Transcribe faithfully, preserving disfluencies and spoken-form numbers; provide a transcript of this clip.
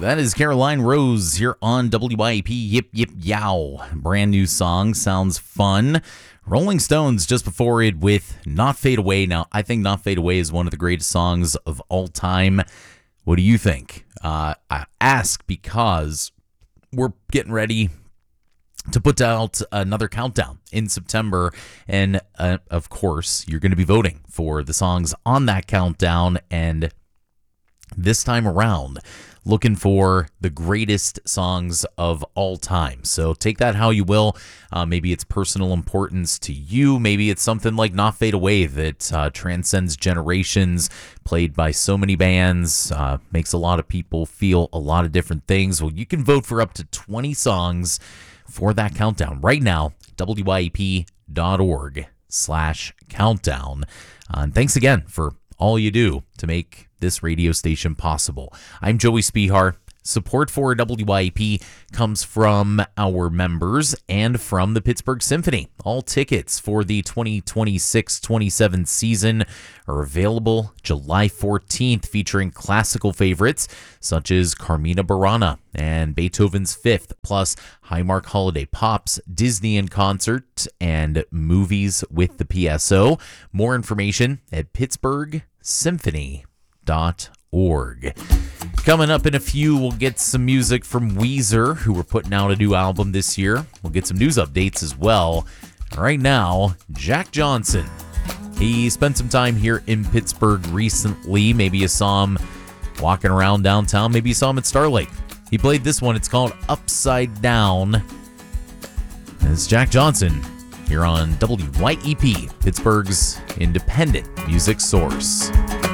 That is Caroline Rose here on W Y A P. Yip Yip Yow. Brand new song. Sounds fun. Rolling Stones just before it with Not Fade Away. Now, I think Not Fade Away is one of the greatest songs of all time. What do you think? Uh, I ask because we're getting ready to put out another countdown in September. And, uh, of course, you're going to be voting for the songs on that countdown. And this time around, looking for the greatest songs of all time. So take that how you will. Uh, maybe it's personal importance to you. Maybe it's something like Not Fade Away that uh, transcends generations, played by so many bands, uh, makes a lot of people feel a lot of different things. Well, you can vote for up to twenty songs for that countdown right now. W Y A P dot org slash countdown. Uh, and thanks again for all you do to make this radio station possible. I'm Joey Spihar. Support for W Y A P comes from our members and from the Pittsburgh Symphony. All tickets for the twenty twenty-six twenty-seven season are available July fourteenth, featuring classical favorites such as Carmina Burana and Beethoven's Fifth, plus Highmark Holiday Pops, Disney in Concert, and movies with the P S O. More information at pittsburgh symphony dot org. Coming up in a few, we'll get some music from Weezer, who are putting out a new album this year. We'll get some news updates as well. Right now, Jack Johnson. He spent some time here in Pittsburgh recently. Maybe you saw him walking around downtown. Maybe you saw him at Starlake. He played this one. It's called Upside Down. It's Jack Johnson here on W Y E P, Pittsburgh's independent music source.